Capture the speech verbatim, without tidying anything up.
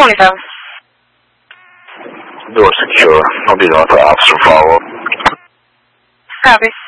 twenty-seven. Door secure. I'll be going for officer follow-up. Copy.